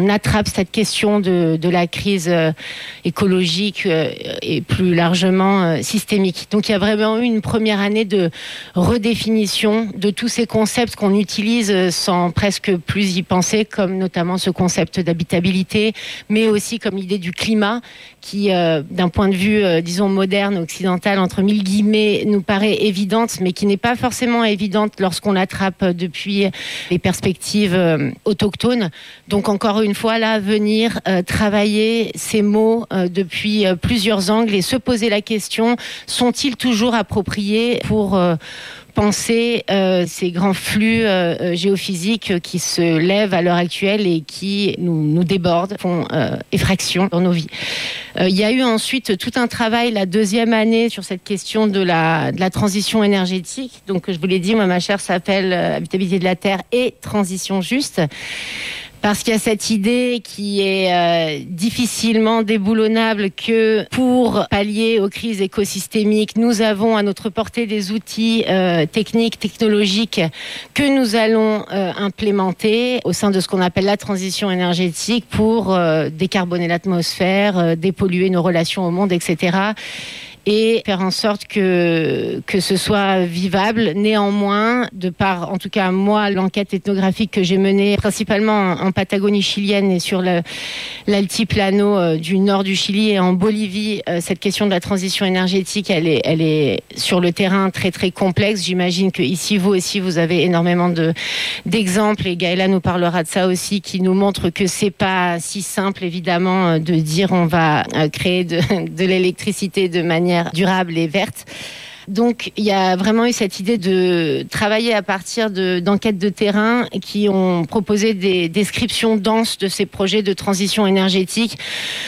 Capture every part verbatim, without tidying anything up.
on attrape cette question de, de la crise euh, écologique euh, et plus largement euh, systémique. Donc il y a vraiment eu une première année de redéfinition de tous ces concepts qu'on utilise sans presque plus y penser, comme notamment ce concept d'habitabilité, mais aussi comme l'idée du climat, qui, euh, d'un point de vue, euh, disons, moderne, occidental, entre mille guillemets, nous paraît évidente, mais qui n'est pas forcément évidente lorsqu'on l'attrape depuis les perspectives euh, autochtones. Donc, encore une fois, là, venir euh, travailler ces mots euh, depuis euh, plusieurs angles et se poser la question, sont-ils toujours appropriés pour... Euh, penser euh, ces grands flux euh, géophysiques qui se lèvent à l'heure actuelle et qui nous, nous débordent, font euh, effraction dans nos vies. Euh, il y a eu ensuite tout un travail la deuxième année sur cette question de la, de la transition énergétique. Donc, je vous l'ai dit, moi, ma chaire s'appelle euh, Habitabilité de la Terre et Transition juste. Parce qu'il y a cette idée qui est euh, difficilement déboulonnable que pour pallier aux crises écosystémiques, nous avons à notre portée des outils euh, techniques, technologiques que nous allons euh, implémenter au sein de ce qu'on appelle la transition énergétique pour euh, décarboner l'atmosphère, euh, dépolluer nos relations au monde, et cetera et faire en sorte que, que ce soit vivable. Néanmoins, de par, en tout cas moi, l'enquête ethnographique que j'ai menée principalement en, en Patagonie chilienne et sur le, l'altiplano euh, du nord du Chili et en Bolivie, euh, cette question de la transition énergétique, elle est, elle est sur le terrain très très complexe. J'imagine que ici, vous aussi, vous avez énormément de, d'exemples, et Gaëla nous parlera de ça aussi, qui nous montrent que c'est pas si simple, évidemment, de dire on va créer de, de l'électricité de manière durable et verte. Donc, il y a vraiment eu cette idée de travailler à partir de, d'enquêtes de terrain qui ont proposé des descriptions denses de ces projets de transition énergétique.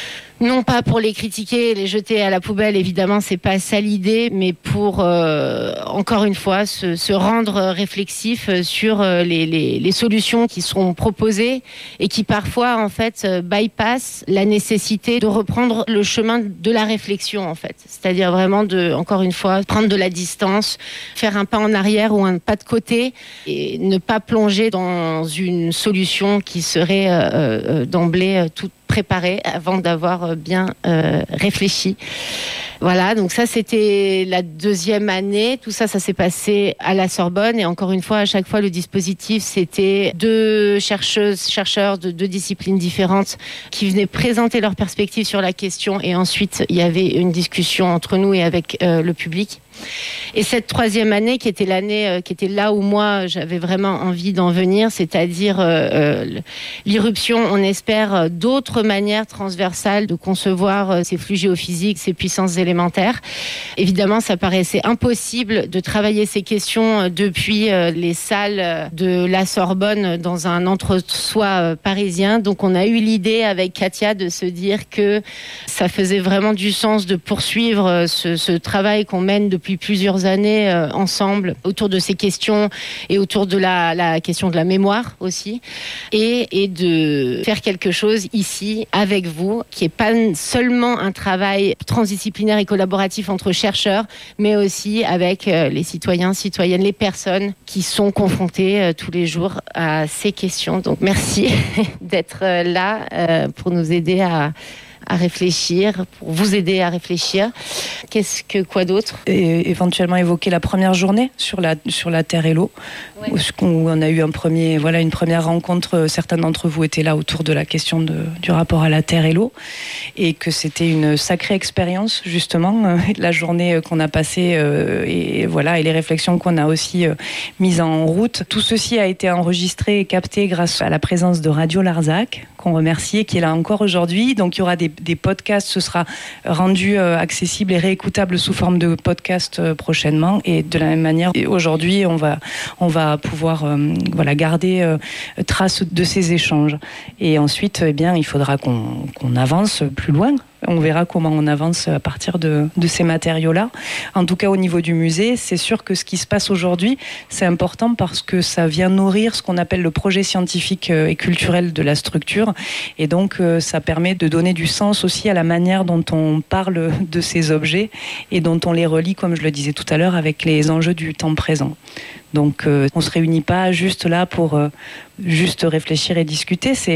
Non pas pour les critiquer et les jeter à la poubelle, évidemment, c'est pas ça l'idée, mais pour, euh, encore une fois, se, se rendre réflexif sur les, les, les solutions qui seront proposées et qui parfois, en fait, bypassent la nécessité de reprendre le chemin de la réflexion, en fait. C'est-à-dire vraiment de, encore une fois, prendre de la distance, faire un pas en arrière ou un pas de côté et ne pas plonger dans une solution qui serait euh, euh, d'emblée euh, toute préparé avant d'avoir bien euh, réfléchi. Voilà, donc ça c'était la deuxième année. Tout ça, ça s'est passé à la Sorbonne et encore une fois, à chaque fois, le dispositif, c'était deux chercheuses, chercheurs de deux disciplines différentes qui venaient présenter leurs perspectives sur la question et ensuite, il y avait une discussion entre nous et avec euh, le public. Et cette troisième année, qui était l'année, euh, qui était là où moi j'avais vraiment envie d'en venir, c'est-à-dire euh, euh, l'irruption, on espère, d'autres manières transversales de concevoir euh, ces flux géophysiques, ces puissances élémentaires. Évidemment, ça paraissait impossible de travailler ces questions euh, depuis euh, les salles de la Sorbonne dans un entre-soi euh, parisien. Donc, on a eu l'idée avec Katia de se dire que ça faisait vraiment du sens de poursuivre euh, ce, ce travail qu'on mène depuis depuis plusieurs années euh, ensemble autour de ces questions et autour de la, la question de la mémoire aussi et, et de faire quelque chose ici avec vous qui n'est pas seulement un travail transdisciplinaire et collaboratif entre chercheurs mais aussi avec euh, les citoyens, citoyennes, les personnes qui sont confrontées euh, tous les jours à ces questions. Donc merci d'être euh, là euh, pour nous aider à à réfléchir, pour vous aider à réfléchir. Qu'est-ce que, quoi d'autre ? Et éventuellement évoquer la première journée sur la, sur la Terre et l'eau, ouais. où on a eu un premier, voilà, une première rencontre. Certains d'entre vous étaient là autour de la question de, du rapport à la Terre et l'eau, et que c'était une sacrée expérience, justement, la journée qu'on a passée, euh, et, voilà, et les réflexions qu'on a aussi euh, mises en route. Tout ceci a été enregistré et capté grâce à la présence de Radio Larzac, qu'on remercie et qui est là encore aujourd'hui. Donc il y aura des des podcasts, ce sera rendu euh, accessible et réécoutable sous forme de podcast euh, prochainement. Et de la même manière, aujourd'hui, on va, on va pouvoir euh, voilà, garder euh, trace de ces échanges. Et ensuite, eh bien, il faudra qu'on, qu'on avance plus loin. On verra comment on avance à partir de, de ces matériaux-là. En tout cas, au niveau du musée, c'est sûr que ce qui se passe aujourd'hui, c'est important parce que ça vient nourrir ce qu'on appelle le projet scientifique et culturel de la structure. Et donc, ça permet de donner du sens aussi à la manière dont on parle de ces objets et dont on les relie, comme je le disais tout à l'heure, avec les enjeux du temps présent. Donc, on ne se réunit pas juste là pour euh, juste réfléchir et discuter. C'est